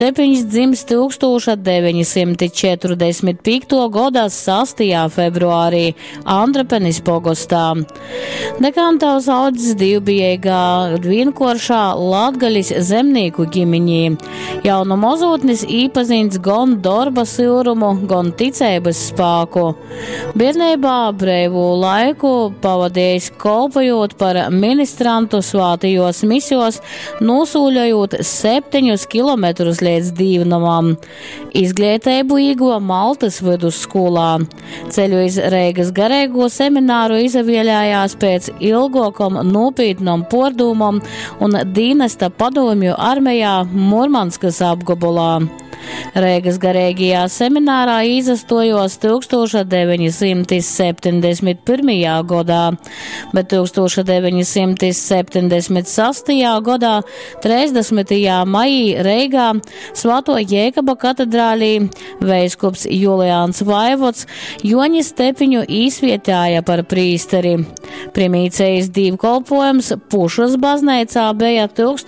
Stepiņš dzimis 1945. gada 6. februārī Andrepenis pogostā. Dekantavs audzis divbijīgā vienkoršā Latgalis zemnieku ģimiņī. Jau no mozotnis īpazīts gan darba silrumu, gan ticības spāku. Bērnībā breivu laiku pavadījis kolpojot par ministrantu svātajos misijos, nosūļojot 7 kilometrus līdz Dīvnamam. Izglītību ieguva Maltas vidusskolā. Ceļu iz Reigas garīgo semināru izavieļājās pēc ilgokam nopietnam pordūmam un dīnesta padomju armijā Murmanskas apgabalā. Reigas garīgajā seminārā izastojos 1971. gadā, bet 1976. gadā 30. maijā Reigā Svāto Jēkaba katedrālī veiskups Juliāns Vaivods Joņa Stepiņu izvietēja par prīsteri. Primīcējas dīvkolpojums Pušas baznīcā bija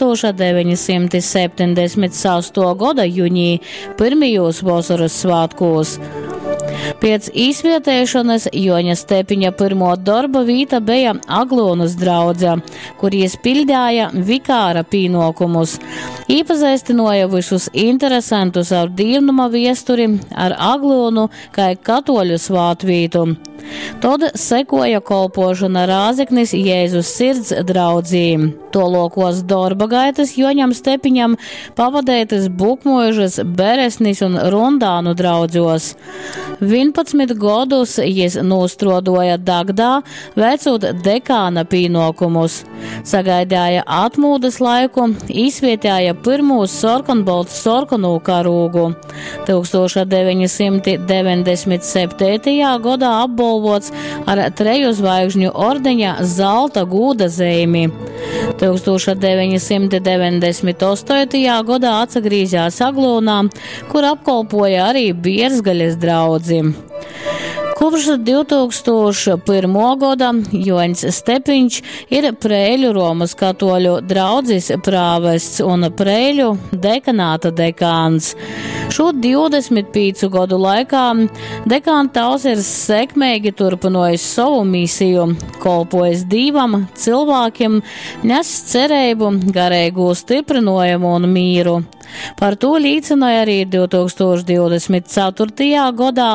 1978. gada jūņī pirmajos vasaras svātkos. Pēc izvietēšanas Joņa Stepiņa pirmo darba vīta bija Aglonas draudze, kur iespildēja vikāra pīnokumus. Īpazīstināja visus interesantus ar Dīvnuma viesturi, ar Aglonu kā katoļu svātvītu. Tad sekoja kolpošana Rāzeknis Jēzus sirds draudzī. Tolokos darba gaitas Joņam Stepiņam pavadētas Bukmožas, Beresnis un Rundānu draudzos. 11 gadus jis nostrodoja Dagdā, veicot dekāna pīnokumus. Sagaidāja atmūdas laiku, izvietēja pirmos sarkanbaltu sarkanu karūgu. 1997. gadā apbalvots ar 3 zvaigžņu ordeņa zelta gūda zīmi. 1998. gadā atsagrīzās Aglonā, kur apkolpoja arī Bierzgaļas draudzi. Kopš 2001. gada Joņs Stepiņš ir Preiļu Romas katoļu draudzes prāvests un Preiļu dekanāta dekāns. Šo 25 gadu laikā dekantavs ir sekmīgi turpinājis savu misiju, kolpojis Dīvam, cilvēkiem, nes cerību, garīgu stiprinājumu un mīru. Par to liecināja arī 2024. gadā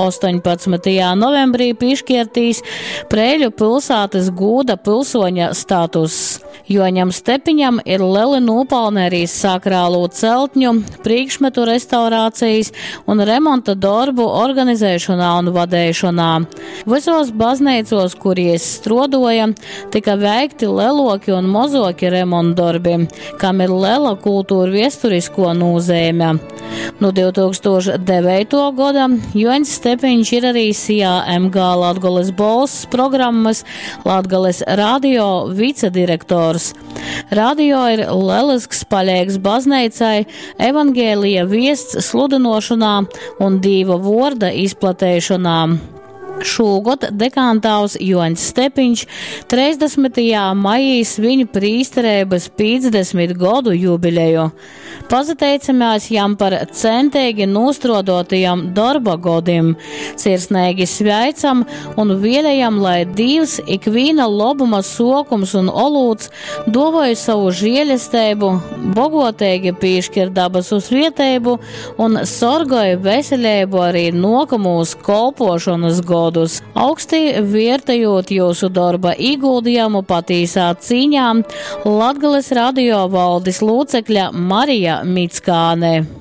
18. novembrī piešķirtīs Preiļu pilsētas gūda pilsoņa status. Joņam Stepiņam ir lieli nopelni arī sakrālo celtņu, priekšmetu restaurācijas un remonta darbu organizēšanā un vadīšanā. Visos baznīcos, kur ies strodoja, tika veikti leloki un mozoki remontdarbi, kam ir liela kultūra viesturisko nozīme. No 2009. gada Joņs Stepiņš ir arī CAMG Latgoles balss programmas Latgoles radio vicedirektors. Radio ir lielisks paļēgs baznīcai, evangēlija viests sludinošanā un Dīva vorda izplatēšanā. Šogad dekantavs Joņs Stepiņš 30. maijā svin prīsterības 50 gadu jubileju. Pazateicamies jam par centīgi nostrodotajam darba godim, sirsnīgi sveicam un vēlējam, lai Dievs ikvīna lobuma sokums un olūts dovoja savu žēlestību, bogotīgi piešķir dabas uzvietēbu un sorgoja veselību arī nokamūs kolpošanas godus. Augstī vērtējot jūsu darba ieguldījumu patīsā cīņā, Latgales radio valdes locekļa Marija Mickāne.